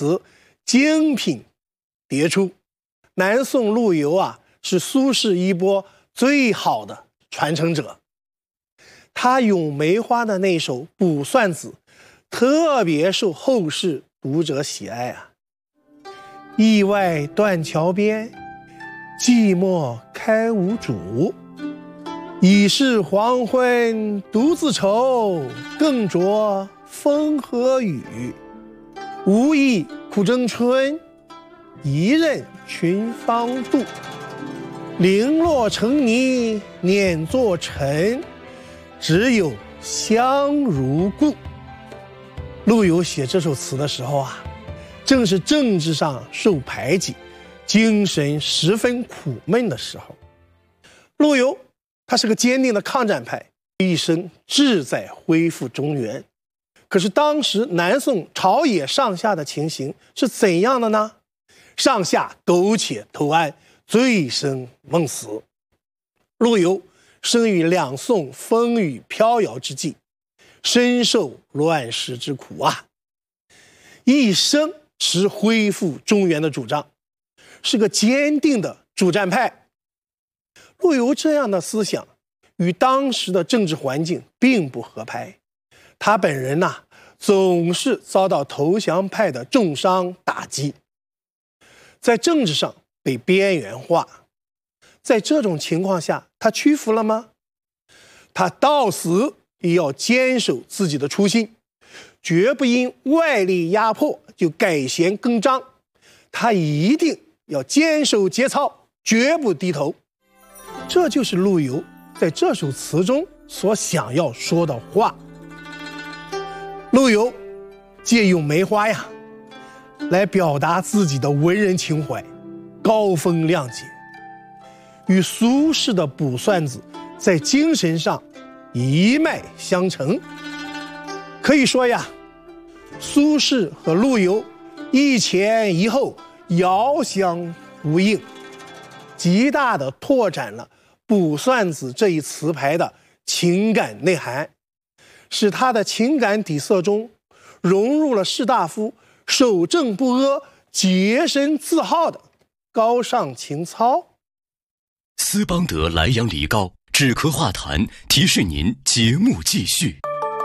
词精品迭出。南宋陆游是苏轼衣钵最好的传承者。他咏梅花的那首《卜算子》特别受后世读者喜爱驿外断桥边，寂寞开无主。已是黄昏独自愁，更着风和雨。无意苦争春，一任群芳妒。零落成泥碾作尘，只有香如故。陆游写这首词的时候正是政治上受排挤，精神十分苦闷的时候。陆游他是个坚定的抗战派，一生志在恢复中原。可是当时南宋朝野上下的情形是怎样的呢？上下苟且偷安，醉生梦死。陆游生于两宋风雨飘摇之际，深受乱世之苦一生持恢复中原的主张，是个坚定的主战派。陆游这样的思想与当时的政治环境并不合拍，他本人总是遭到投降派的重伤打击，在政治上被边缘化。在这种情况下，他屈服了吗？他到死也要坚守自己的初心，绝不因外力压迫就改弦更张。他一定要坚守节操，绝不低头。这就是陆游在这首词中所想要说的话。陆游借咏梅花来表达自己的文人情怀，高风亮节，与苏轼的《卜算子》在精神上一脉相承。可以说苏轼和陆游一前一后，遥相呼应，极大地拓展了《卜算子》这一词牌的情感内涵，使他的情感底色中融入了士大夫守正不阿、洁身自好的高尚情操。 斯邦德莱阳梨膏止咳化痰，提示您节目继续。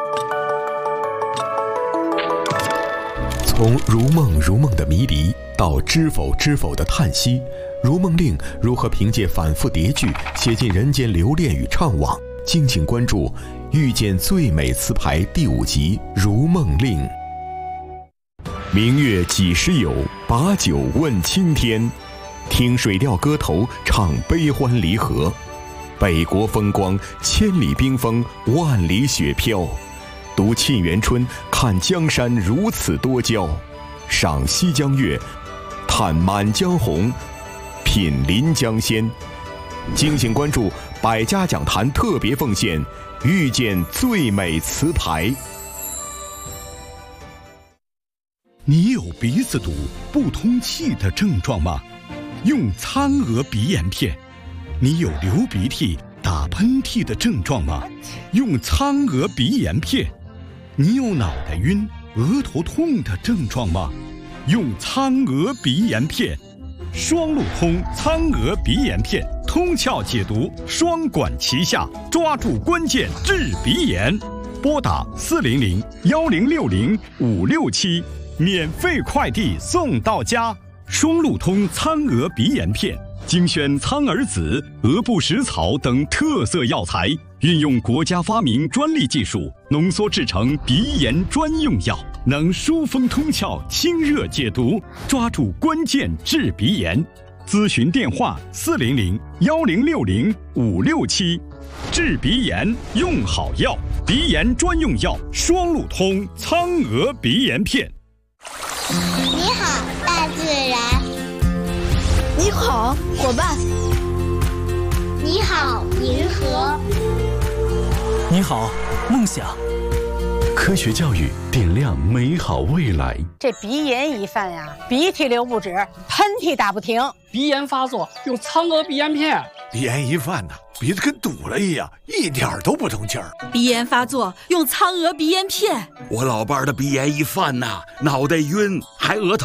从如梦的迷离到知否的叹息，如梦令如何凭借反复叠句写进人间留恋与怅惘？敬请关注《遇见最美词牌》第5集《如梦令》。明月几时有？把酒问青天。听水调歌头，唱悲欢离合。北国风光，千里冰封，万里雪飘。读《沁园春》，看江山如此多娇；赏西江月，探满江红，品临江仙。敬请关注百家讲坛特别奉献，遇见最美词牌。 你有鼻子堵、不通气的症状吗？用苍娥鼻炎片。你有流鼻涕、打喷嚏的症状吗？用苍娥鼻炎片。你有脑袋晕、额头痛的症状吗？用苍娥鼻炎片。双路通苍娥鼻炎片，通窍解毒，双管齐下，抓住关键治鼻炎。拨打400-1060-567，免费快递送到家。双路通苍娥鼻炎片，精选苍耳子、鹅不食草等特色药材，运用国家发明专利技术，浓缩制成鼻炎专用药，能疏风通窍、清热解毒，抓住关键治鼻炎。咨询电话400-1060-567。治鼻炎用好药，鼻炎专用药双路通苍娥鼻炎片。 你好，大自然。 你好，伙伴。 你好，银河。 你好，梦想。 科学教育点亮美好未来。 这鼻炎一犯鼻涕流不止，喷嚏打不停。 鼻炎发作用苍娥鼻炎片。 鼻炎一犯鼻子跟堵了一样，一点都不通气儿。 鼻炎发作用苍娥鼻炎片。 我老伴儿的鼻炎一犯脑袋晕，还额头